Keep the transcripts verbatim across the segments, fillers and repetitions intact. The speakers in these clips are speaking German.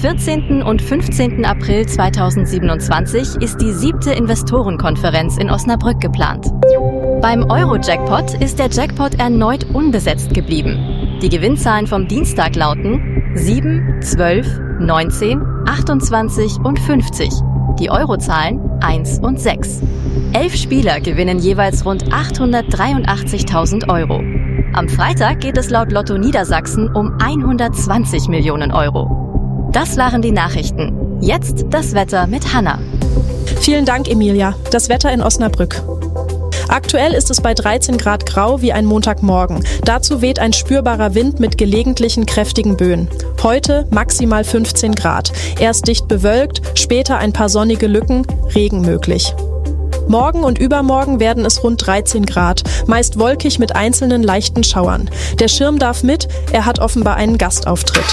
vierzehnten und fünfzehnten April zweitausendsiebenundzwanzig ist die siebte Investorenkonferenz in Osnabrück geplant. Beim Euro-Jackpot ist der Jackpot erneut unbesetzt geblieben. Die Gewinnzahlen vom Dienstag lauten sieben, zwölf, neunzehn, achtundzwanzig und fünfzig. Die Eurozahlen eins und sechs. Elf Spieler gewinnen jeweils rund achthundertdreiundachtzigtausend Euro. Am Freitag geht es laut Lotto Niedersachsen um hundertzwanzig Millionen Euro. Das waren die Nachrichten. Jetzt das Wetter mit Hanna. Vielen Dank, Emilia. Das Wetter in Osnabrück. Aktuell ist es bei dreizehn Grad grau wie ein Montagmorgen. Dazu weht ein spürbarer Wind mit gelegentlichen kräftigen Böen. Heute maximal fünfzehn Grad. Erst dicht bewölkt, später ein paar sonnige Lücken, Regen möglich. Morgen und übermorgen werden es rund dreizehn Grad, meist wolkig mit einzelnen leichten Schauern. Der Schirm darf mit, er hat offenbar einen Gastauftritt.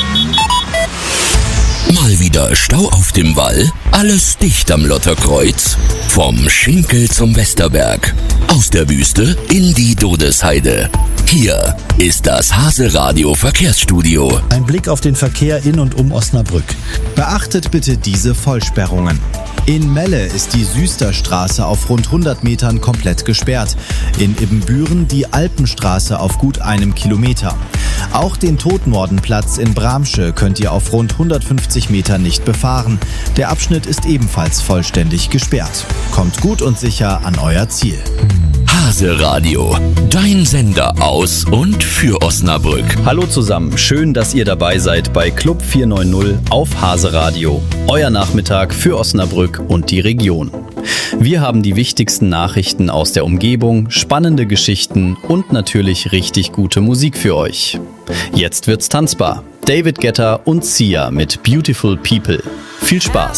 Mal wieder Stau auf dem Wall? Alles dicht am Lotterkreuz? Vom Schinkel zum Westerberg. Aus der Wüste in die Dodesheide. Hier ist das Hase-Radio Verkehrsstudio. Ein Blick auf den Verkehr in und um Osnabrück. Beachtet bitte diese Vollsperrungen. In Melle ist die Süsterstraße auf rund hundert Metern komplett gesperrt. In Ibbenbüren die Alpenstraße auf gut einem Kilometer. Auch den Totmordenplatz in Bramsche könnt ihr auf rund hundertfünfzig Metern nicht befahren. Der Abschnitt ist ebenfalls vollständig gesperrt. Kommt gut und sicher an euer Ziel. Hase-Radio, dein Sender aus und für Osnabrück. Hallo zusammen, schön, dass ihr dabei seid bei Club vierhundertneunzig auf Hase-Radio. Euer Nachmittag für Osnabrück und die Region. Wir haben die wichtigsten Nachrichten aus der Umgebung, spannende Geschichten und natürlich richtig gute Musik für euch. Jetzt wird's tanzbar. David Guetta und Sia mit Beautiful People. Viel Spaß!